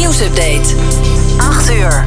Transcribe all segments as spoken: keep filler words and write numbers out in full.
Nieuwsupdate. acht uur.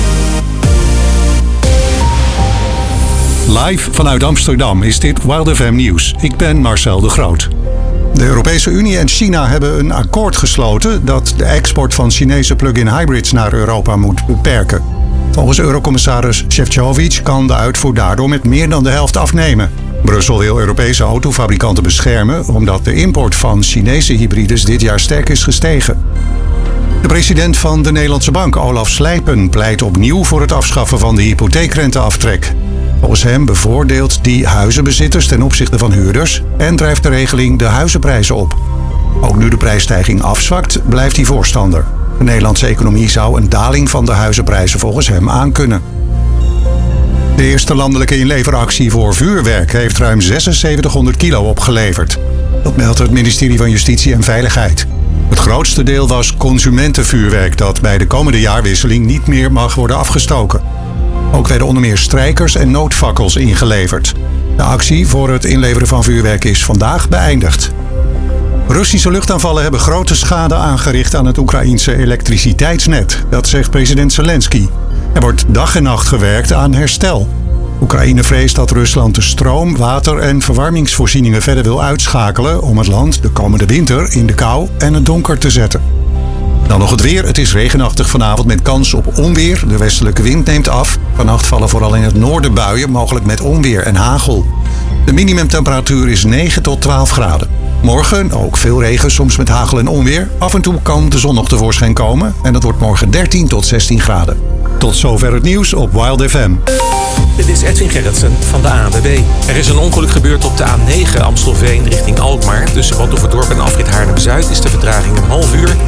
Live vanuit Amsterdam is dit Wild F M Nieuws. Ik ben Marcel de Groot. De Europese Unie en China hebben een akkoord gesloten dat de export van Chinese plug-in hybrids naar Europa moet beperken. Volgens Eurocommissaris Šefčovič kan de uitvoer daardoor met meer dan de helft afnemen. Brussel wil Europese autofabrikanten beschermen omdat de import van Chinese hybrides dit jaar sterk is gestegen. De president van de Nederlandse Bank, Olaf Slijpen, pleit opnieuw voor het afschaffen van de hypotheekrenteaftrek. Volgens hem bevoordeelt die huizenbezitters ten opzichte van huurders en drijft de regeling de huizenprijzen op. Ook nu de prijsstijging afzwakt, blijft hij voorstander. De Nederlandse economie zou een daling van de huizenprijzen volgens hem aankunnen. De eerste landelijke inleveractie voor vuurwerk heeft ruim zesenzeventighonderd kilo opgeleverd. Dat meldt het ministerie van Justitie en Veiligheid. Het grootste deel was consumentenvuurwerk dat bij de komende jaarwisseling niet meer mag worden afgestoken. Ook werden onder meer strijkers en noodfakkels ingeleverd. De actie voor het inleveren van vuurwerk is vandaag beëindigd. Russische luchtaanvallen hebben grote schade aangericht aan het Oekraïense elektriciteitsnet. Dat zegt president Zelensky. Er wordt dag en nacht gewerkt aan herstel. Oekraïne vreest dat Rusland de stroom, water en verwarmingsvoorzieningen verder wil uitschakelen om het land de komende winter in de kou en het donker te zetten. Dan nog het weer. Het is regenachtig vanavond met kans op onweer. De westelijke wind neemt af. Vannacht vallen vooral in het noorden buien, mogelijk met onweer en hagel. De minimumtemperatuur is negen tot twaalf graden. Morgen ook veel regen, soms met hagel en onweer. Af en toe kan de zon nog tevoorschijn komen en dat wordt morgen dertien tot zestien graden. Tot zover het nieuws op Wild F M. Dit is Edwin Gerritsen van de A N W B. Er is een ongeluk gebeurd op de A negen Amstelveen richting Alkmaar. Tussen Bad Oeverdorp en afrit Haarlem-Zuid is de vertraging een half uur.